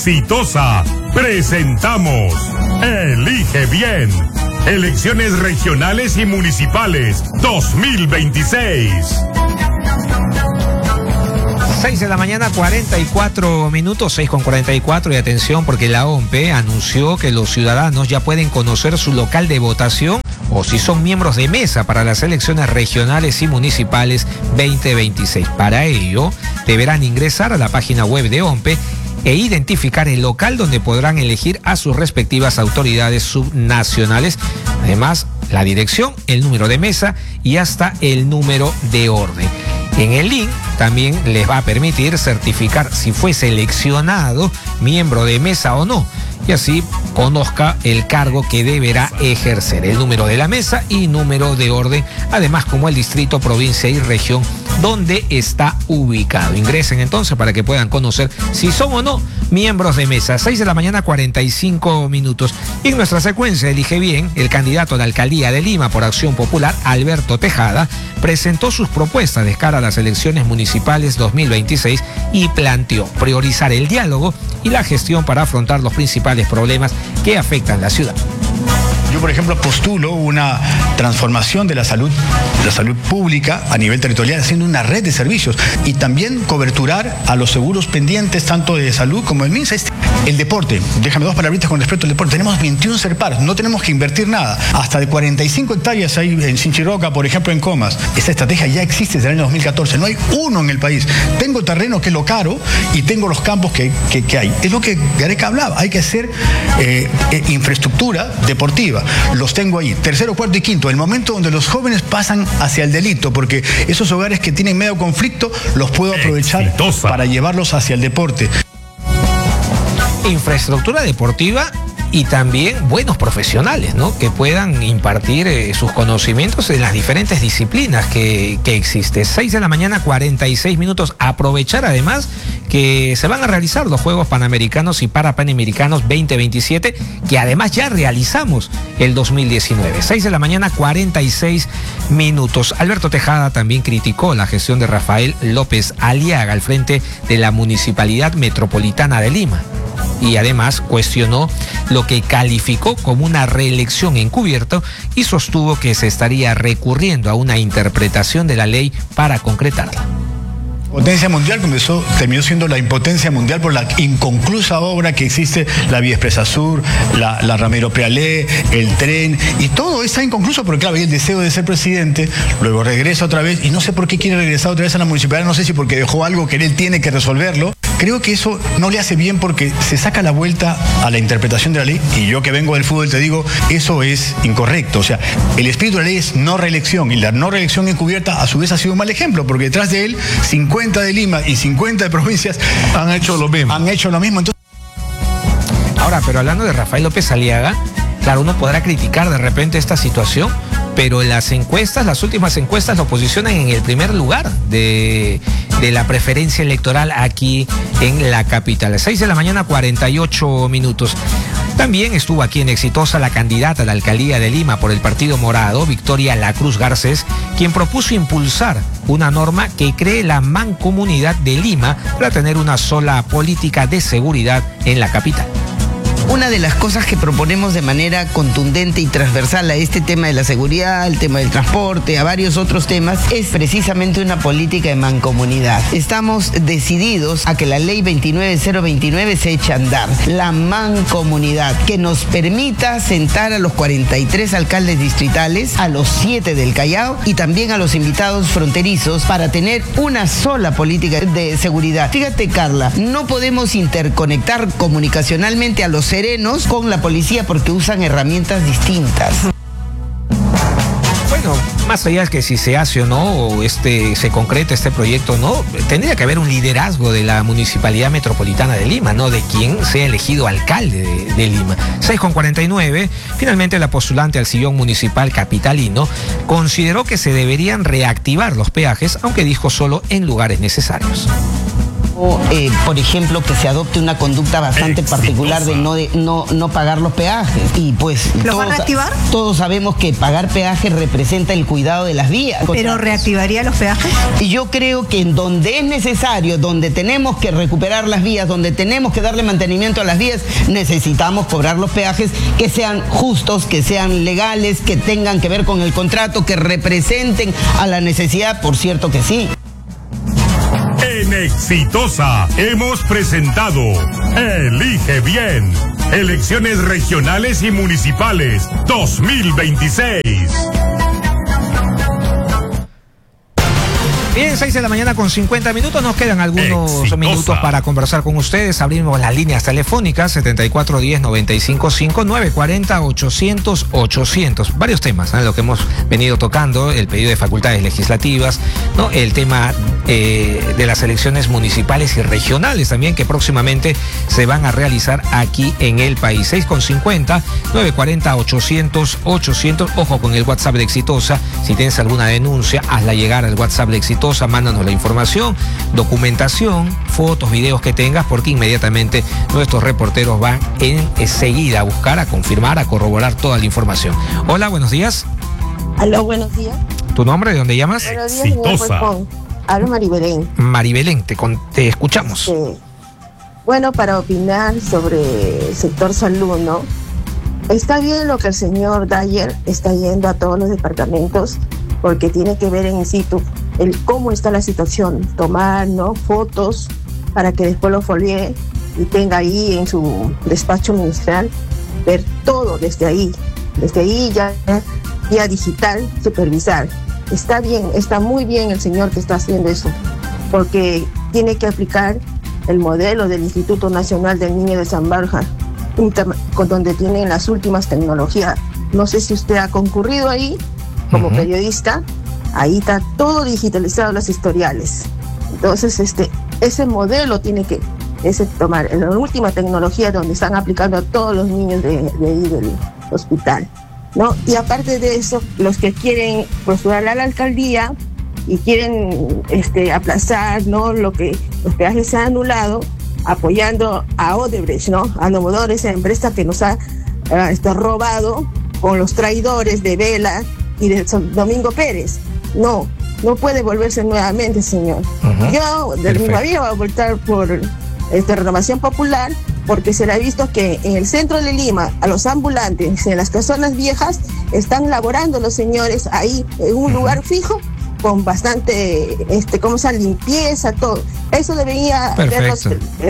exitosa. Presentamos Elige Bien. Elecciones regionales y municipales 2026. 6 de la mañana, 44 minutos, 6:44, y atención porque la OMPE anunció que los ciudadanos ya pueden conocer su local de votación o si son miembros de mesa para las elecciones regionales y municipales 2026. Para ello, deberán ingresar a la página web de OMPE e identificar el local donde podrán elegir a sus respectivas autoridades subnacionales. Además, la dirección, el número de mesa y hasta el número de orden. En el link también les va a permitir certificar si fue seleccionado miembro de mesa o no, y así conozca el cargo que deberá ejercer, el número de la mesa y número de orden, además como el distrito, provincia y región donde está ubicado. Ingresen entonces para que puedan conocer si son o no miembros de mesa. 6 de la mañana, 45 minutos. Y en nuestra secuencia Elige Bien, el candidato a la alcaldía de Lima por Acción Popular, Alberto Tejada, presentó sus propuestas de cara a las elecciones municipales 2026 y planteó priorizar el diálogo y la gestión para afrontar los principales problemas que afectan la ciudad. Yo, por ejemplo, postulo una transformación de la salud pública a nivel territorial, haciendo una red de servicios y también coberturar a los seguros pendientes, tanto de salud como del MINSA. El deporte, déjame dos palabritas con respecto al deporte. Tenemos 21 CERPAR, no tenemos que invertir nada. Hasta de 45 hectáreas hay en Sinchiroca, por ejemplo, en Comas. Esta estrategia ya existe desde el año 2014. No hay uno en el país. Tengo terreno que es lo caro y tengo los campos que hay. Es lo que Gareca hablaba. Hay que hacer infraestructura deportiva. Los tengo ahí. Tercero, cuarto y quinto. El momento donde los jóvenes pasan hacia el delito, porque esos hogares que tienen medio conflicto los puedo aprovechar para llevarlos hacia el deporte. Infraestructura deportiva y también buenos profesionales, ¿no? Que puedan impartir sus conocimientos en las diferentes disciplinas que existe. 6 de la mañana, 46 minutos. Aprovechar además que se van a realizar los Juegos Panamericanos y Parapanamericanos 2027, que además ya realizamos el 2019. 6 de la mañana, 46 minutos. Alberto Tejada también criticó la gestión de Rafael López Aliaga al frente de la Municipalidad Metropolitana de Lima. Y además cuestionó lo que calificó como una reelección encubierta y sostuvo que se estaría recurriendo a una interpretación de la ley para concretarla. Potencia mundial terminó siendo la impotencia mundial por la inconclusa obra que existe, la Vía Expresa Sur, la Ramiro Prealé, el tren, y todo está inconcluso porque, claro, hay el deseo de ser presidente, luego regresa otra vez, y no sé por qué quiere regresar otra vez a la municipalidad, no sé si porque dejó algo que él tiene que resolverlo. Creo que eso no le hace bien porque se saca la vuelta a la interpretación de la ley, y yo que vengo del fútbol te digo, eso es incorrecto. O sea, el espíritu de la ley es no reelección, y la no reelección encubierta a su vez ha sido un mal ejemplo, porque detrás de él 50 de Lima y 50 de provincias han hecho lo mismo. Entonces... Ahora, pero hablando de Rafael López Aliaga, claro, uno podrá criticar de repente esta situación, pero las encuestas, las últimas encuestas lo posicionan en el primer lugar de la preferencia electoral aquí en la capital. 6 de la mañana, 48 minutos. También estuvo aquí en Exitosa la candidata a la alcaldía de Lima por el Partido Morado, Victoria Lacruz Garcés, quien propuso impulsar una norma que cree la mancomunidad de Lima para tener una sola política de seguridad en la capital. Una de las cosas que proponemos de manera contundente y transversal a este tema de la seguridad, el tema del transporte, a varios otros temas, es precisamente una política de mancomunidad. Estamos decididos a que la ley 29029 se eche a andar. La mancomunidad, que nos permita sentar a los 43 alcaldes distritales, a los 7 del Callao y también a los invitados fronterizos para tener una sola política de seguridad. Fíjate, Carla, no podemos interconectar comunicacionalmente a los serenos con la policía porque usan herramientas distintas. Bueno, más allá de que si se hace o no, o se concreta este proyecto o no, tendría que haber un liderazgo de la Municipalidad Metropolitana de Lima, no de quien sea elegido alcalde de Lima. 6:49, finalmente la postulante al sillón municipal capitalino consideró que se deberían reactivar los peajes, aunque dijo solo en lugares necesarios. por ejemplo, que se adopte una conducta bastante particular de no pagar los peajes. Y pues ¿lo va a reactivar? Todos sabemos que pagar peajes representa el cuidado de las vías. ¿Pero reactivaría los peajes? Y yo creo que en donde es necesario, donde tenemos que recuperar las vías, donde tenemos que darle mantenimiento a las vías, necesitamos cobrar los peajes que sean justos, que sean legales, que tengan que ver con el contrato, que representen a la necesidad, por cierto que sí. En Exitosa hemos presentado Elige Bien, elecciones regionales y municipales 2026. Bien, 6 de la mañana con 50 minutos. Nos quedan algunos minutos para conversar con ustedes. Abrimos las líneas telefónicas 7410-955, 940-800-800. Varios temas, ¿no? Lo que hemos venido tocando, el pedido de facultades legislativas, ¿no? El tema de las elecciones municipales y regionales también, que próximamente se van a realizar aquí en el país. 6:50, 940-800-800. Ojo con el WhatsApp de Exitosa. Si tienes alguna denuncia, hazla llegar al WhatsApp de Exitosa. Mándanos la información, documentación, fotos, videos que tengas, porque inmediatamente nuestros reporteros van enseguida a buscar, a confirmar, a corroborar toda la información. Hola, buenos días. Aló, buenos días. ¿Tu nombre? ¿De dónde llamas? Buenos días, Exitosa. Hablo Maribelén. Maribelén, te escuchamos. Bueno, para opinar sobre el sector salud, ¿no? Está bien lo que el señor Dyer está yendo a todos los departamentos, porque tiene que ver en situ el cómo está la situación, tomar, ¿no?, fotos para que después lo folie y tenga ahí en su despacho ministerial, ver todo desde ahí ya vía digital, supervisar. Está bien, está muy bien el señor que está haciendo eso, porque tiene que aplicar el modelo del Instituto Nacional del Niño de San Borja, con donde tienen las últimas tecnologías. No sé si usted ha concurrido ahí como periodista. Ahí está todo digitalizado, los historiales. Entonces, ese modelo tiene que tomar la última tecnología donde están aplicando a todos los niños de ahí del hospital, ¿no? Y aparte de eso, los que quieren postular a la alcaldía y quieren aplazar, ¿no?, los peajes se han anulado, apoyando a Odebrecht, ¿no?, a Nomodor, esa empresa que nos ha robado con los traidores de Vela y de Domingo Pérez. No puede volverse nuevamente, señor. Yo de misma vía voy a votar por Renovación Popular, porque se le ha visto que en el centro de Lima, a los ambulantes, en las casonas viejas, están laborando los señores ahí en un lugar fijo, con bastante, limpieza, todo. Eso debería verlos.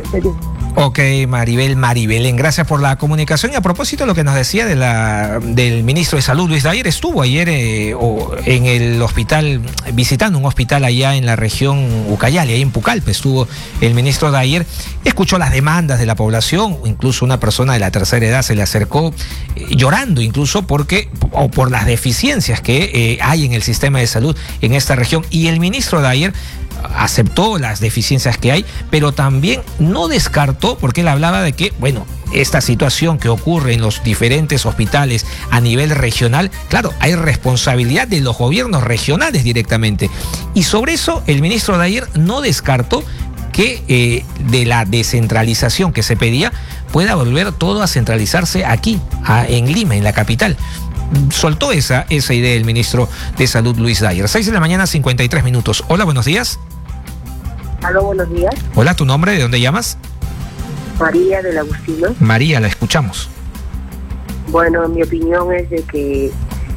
Ok, Maribelén, gracias por la comunicación. Y a propósito de lo que nos decía del ministro de Salud, Luis Dyer, estuvo ayer en el hospital, visitando un hospital allá en la región Ucayali, ahí en Pucallpa, estuvo el ministro Dyer, escuchó las demandas de la población, incluso una persona de la tercera edad se le acercó llorando incluso por las deficiencias que hay en el sistema de salud en esta región. Y el ministro Dyer aceptó las deficiencias que hay, pero también no descartó, porque él hablaba de que, bueno, esta situación que ocurre en los diferentes hospitales a nivel regional, claro, hay responsabilidad de los gobiernos regionales directamente. Y sobre eso el ministro Dyer no descartó que de la descentralización que se pedía pueda volver todo a centralizarse aquí, en Lima, en la capital. Soltó esa idea el ministro de Salud, Luis Dyer. 6 de la mañana, 53 minutos. Hola, buenos días. Aló, buenos días. Hola, ¿tu nombre? ¿De dónde llamas? María del Agustino. María, la escuchamos. Bueno, mi opinión es de que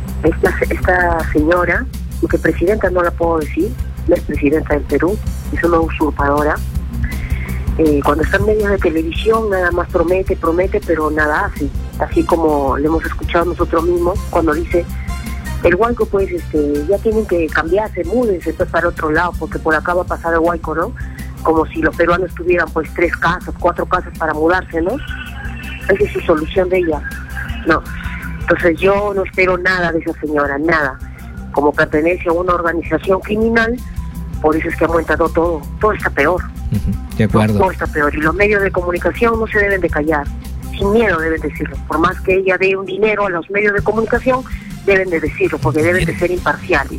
esta señora, porque presidenta no la puedo decir, no es presidenta del Perú, es una usurpadora. Cuando está en medios de televisión nada más promete, pero nada hace. Así como le hemos escuchado nosotros mismos cuando dice el huayco, pues ya tienen que cambiarse, múdense pues para otro lado, porque por acá va a pasar el huayco, ¿no? Como si los peruanos tuvieran pues 3 casas, 4 casas para mudarse, ¿no? Esa es su solución de ella. No. Entonces yo no espero nada de esa señora, nada. Como pertenece a una organización criminal, por eso es que ha aumentado todo está peor. De acuerdo. Todo está peor. Y los medios de comunicación no se deben de callar. Sin miedo deben decirlo. Por más que ella dé un dinero a los medios de comunicación, deben de decirlo, porque deben de ser imparciales.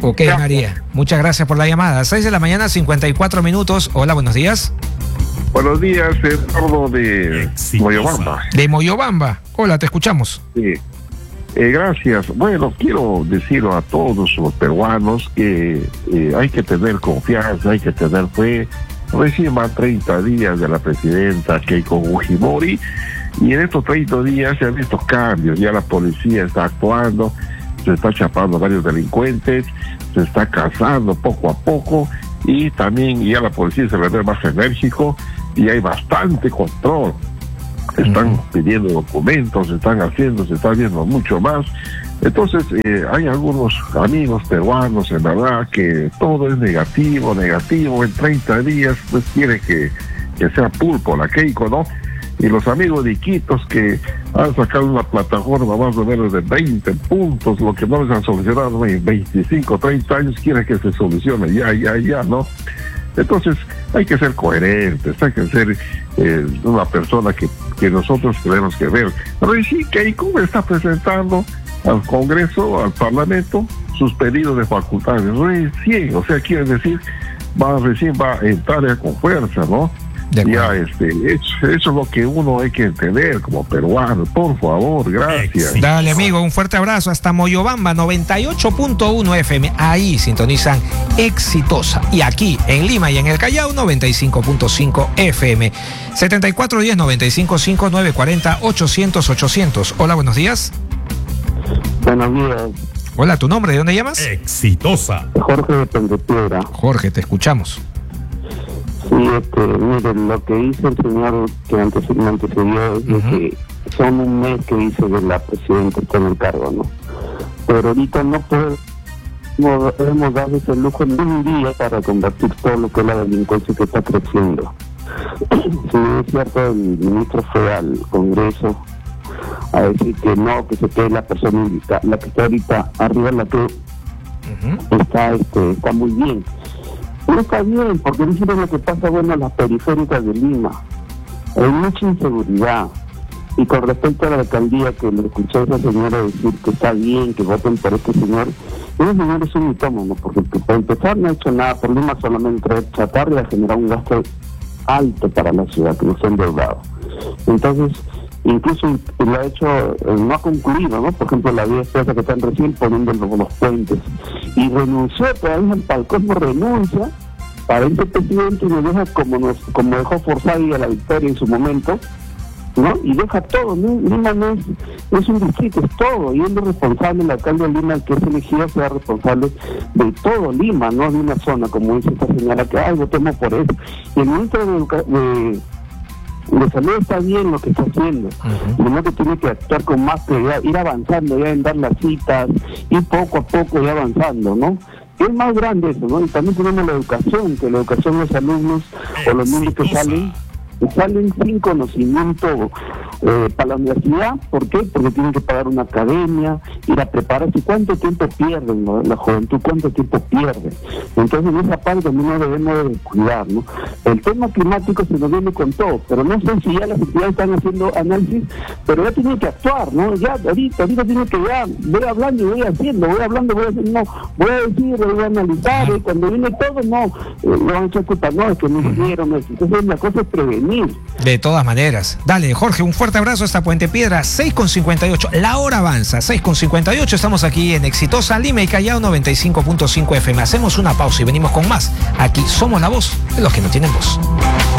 Ok, Gracias. María. Muchas gracias por la llamada. 6 de la mañana, 54 minutos. Hola, buenos días. Buenos días, Eduardo de Moyobamba. De Moyobamba. Hola, te escuchamos. Sí. Gracias. Bueno, quiero decir a todos los peruanos que hay que tener confianza, hay que tener fe. Recién van 30 días de la presidenta Keiko Fujimori y en estos 30 días se han visto cambios. Ya la policía está actuando, se está chapando a varios delincuentes, se está cazando poco a poco y también ya la policía se ve más enérgico y hay bastante control. Están pidiendo documentos, se está viendo mucho más. Entonces, hay algunos amigos peruanos, en verdad, que todo es negativo. En 30 días, pues quiere que sea pulpo la Keiko, ¿no? Y los amigos de Iquitos que han sacado una plataforma más o menos de 20 puntos, lo que no les han solucionado en 25, 30 años, quiere que se solucione ya, ¿no? Entonces, hay que ser coherentes, hay que ser una persona que nosotros tenemos que ver. Recién Keiko está presentando al Congreso, al Parlamento, sus pedidos de facultades. Recién, o sea, quiere decir, recién va a entrar con fuerza, ¿no? Ya, eso es lo que uno hay que entender como peruano. Por favor, gracias. Dale, amigo, un fuerte abrazo hasta Moyobamba, 98.1 FM. Ahí sintonizan Exitosa. Y aquí en Lima y en el Callao, 95.5 FM. 7410-955-940-800-800. Hola, buenos días. Buenos días. Hola, ¿tu nombre? ¿De dónde llamas? Exitosa. Jorge de Pendepiedra. Jorge, te escuchamos. Sí, miren, lo que hizo el señor que me antecedió es de que son un mes que dice que la presidenta está en el cargo, ¿no? Pero ahorita no podemos dar ese lujo ni un día para combatir todo lo que es la delincuencia que está creciendo. Si es cierto, el ministro fue al Congreso a decir que no, que se quede la persona, la que está ahorita arriba, la que está muy bien. No está bien, porque no es lo que pasa, bueno, en las periféricas de Lima. Hay mucha inseguridad. Y con respecto a la alcaldía, que le escuché a esa señora decir que está bien, que voten por este señor, ese señor es un mitómano, porque por empezar no ha hecho nada por Lima, solamente traer chatarra y ha generado un gasto alto para la ciudad, que nos ha endeudado. Entonces, incluso lo ha hecho, no ha concluido, ¿no? Por ejemplo, la vía expresa que están recién poniendo los puentes. Y renunció, todavía el Palcosmo renuncia para ese presidente y nos deja como dejó Forzadi a la victoria en su momento, ¿no? Y deja todo, ¿no? Lima no es un distrito, es todo. Y él es responsable, el alcalde de Lima, el que es elegido, será responsable de todo Lima, no de una zona, como dice esta señora, que votemos por eso. Y el ministro de salud está bien lo que está haciendo, sino que tiene que actuar con más prioridad, ir avanzando ya en dar las citas, y poco a poco ya avanzando, ¿no? Es más grande eso, ¿no? Y también tenemos la educación, que la educación de los alumnos o los niños que salen sin conocimiento para la universidad. ¿Por qué? Porque tienen que pagar una academia, ir a prepararse. ¿Y cuánto tiempo pierden, ¿no? La juventud? ¿Cuánto tiempo pierde? Entonces, en esa parte también nos debemos de cuidar, ¿no? El tema climático se nos viene con todo, pero no sé si ya las entidades están haciendo análisis, pero ya tienen que actuar, ¿no? Ya ahorita tienen que ya, voy hablando y voy haciendo, no, voy a decir, voy a analizar, cuando viene todo, no, lo van a echar culpa, no, es que no hicieron eso. Entonces, la cosa es prevenir. De todas maneras. Dale, Jorge, un fuerte abrazo hasta Puente Piedra, 6:58. La hora avanza, 6:58. Estamos aquí en Exitosa, Lima y Callao, 95.5 FM. Hacemos una pausa y venimos con más. Aquí somos la voz de los que no tienen voz.